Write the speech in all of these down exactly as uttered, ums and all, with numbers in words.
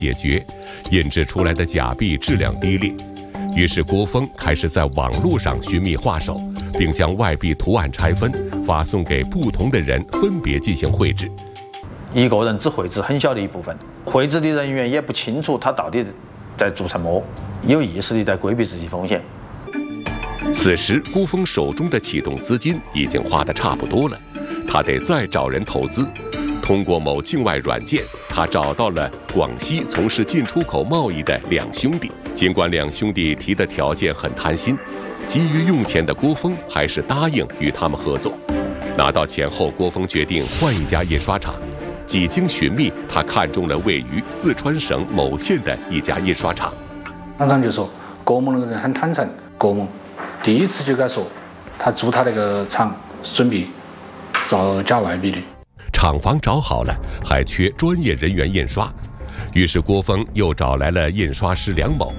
解决，印制出来的假币质量低劣。于是郭峰开始在网络上寻觅画手，并将外币图案拆分，发送给不同的人分别进行绘制。 一个人只绘制很小的一部分，绘制的人员也不清楚他到底在做什么，有意识地在规避自己风险。 此时，郭峰手中的启动资金已经花得差不多了，他得再找人投资。通过某境外软件，他找到了广西从事进出口贸易的两兄弟。尽管两兄弟提的条件很贪心，急于用钱的郭峰还是答应与他们合作。拿到钱后，郭峰决定换一家印刷厂。几经寻觅，他看中了位于四川省某县的一家印刷厂。 厂长就说，郭某那个人很坦诚，郭某第一次就跟他说，他租他那个厂是准备造假外币的。 厂房找好了，还缺专业人员印刷，于是郭峰又找来了印刷师梁某。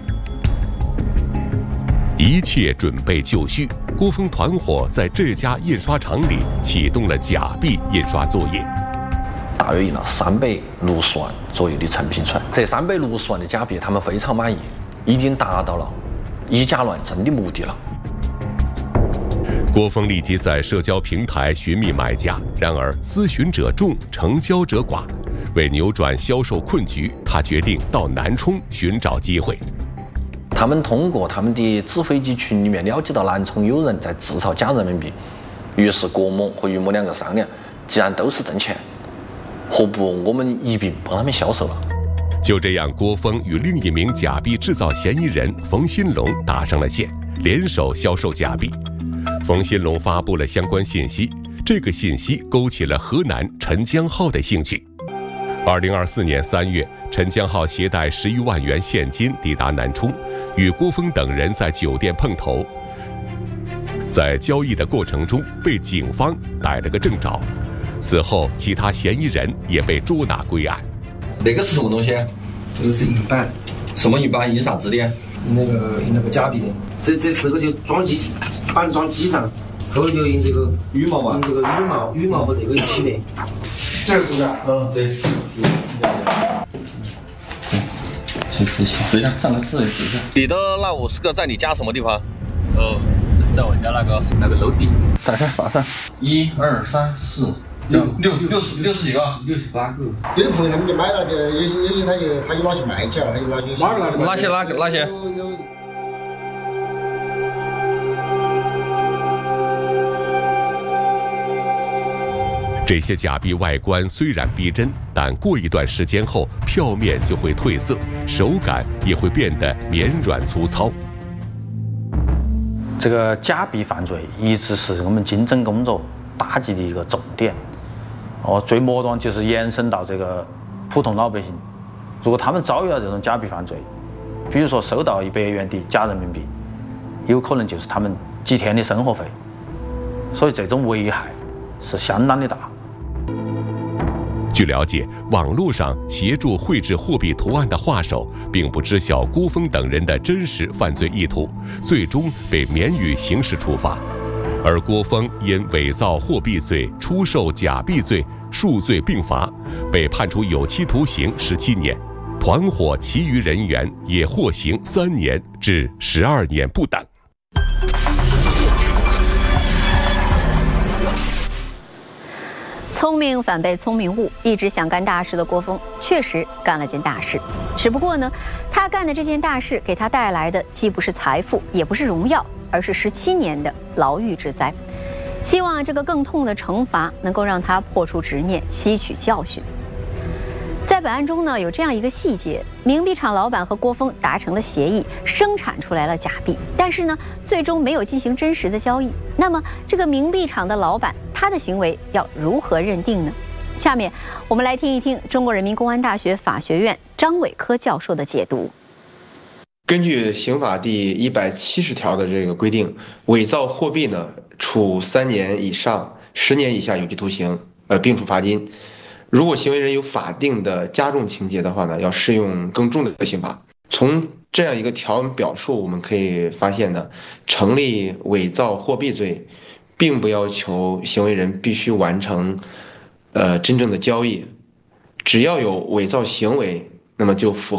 一切准备就绪，郭峰团伙在这家印刷厂里启动了假币印刷作业。 大约印了三百六十万左右的成品出来，这三百六十万的假币，他们非常满意，已经达到了以假乱真的目的了。 郭峰立即在社交平台寻觅买家，然而咨询者众，成交者寡。为扭转销售困局，他决定到南充寻找机会。 他们通过他们的纸飞机群里面了解到南充有人在制造假人民币，于是郭某和于某两个商量，既然都是挣钱，何不我们一并帮他们销售了？ 就这样，郭峰与另一名假币制造嫌疑人冯新龙搭上了线，联手销售假币。冯新龙发布了相关信息，这个信息勾起了河南陈江浩的兴趣。二零二四年三月，陈江浩携带十余万元现金抵达南充，与郭峰等人在酒店碰头。在交易的过程中，被警方逮了个正着。此后，其他嫌疑人也被捉拿归案。 那个是什么东西？ 这个是银板。 什么银板？印啥字的？ 印那个印那个假币的。这这四个就装机，板子装机上，后就印这个羽毛嘛， 印这个羽毛，羽毛和这个一起的。 这个是不是？嗯，对。 去试一下，试一下，上来试一试一下。 你的那五十个在你家什么地方？ 哦，在我家那个那个楼底。 打开发上， 一二三四。六六六十六十几个， 六十八个。 有的朋友他们就买了，就有些有些他就他就拿去卖去了，他就拿去。 哪些哪哪些？ 有有。 这些假币外观虽然逼真，但过一段时间后，票面就会褪色，手感也会变得绵软粗糙。 这个假币犯罪一直是我们经侦工作打击的一个重点。哦，最末端就是延伸到这个普通老百姓，如果他们遭遇到这种假币犯罪，比如说收到一百元的假人民币，有可能就是他们几天的生活费，所以这种危害是相当的大。 据了解，网络上协助绘制货币图案的画手并不知晓郭峰等人的真实犯罪意图，最终被免予刑事处罚。而郭峰因伪造货币罪、出售假币罪数罪并罚，被判处有期徒刑十七年，团伙其余人员也获刑三年至十二年不等。 聪明反被聪明误，一直想干大事的郭峰确实干了件大事，只不过呢，他干的这件大事给他带来的既不是财富，也不是荣耀，而是十七年的牢狱之灾。希望这个更痛的惩罚能够让他破除执念，吸取教训。在本案中呢，有这样一个细节：冥币厂老板和郭峰达成了协议，生产出来了假币，但是呢，最终没有进行真实的交易。那么，这个冥币厂的老板，他的行为要如何认定呢？下面我们来听一听中国人民公安大学法学院张伟科教授的解读。 根据刑法第一百七十条的这个规定，伪造货币呢，处三年以上十年以下有期徒刑，呃，并处罚金。如果行为人有法定的加重情节的话呢，要适用更重的刑罚。从这样一个条文表述，我们可以发现呢，成立伪造货币罪，并不要求行为人必须完成，呃，真正的交易，只要有伪造行为，那么就符合。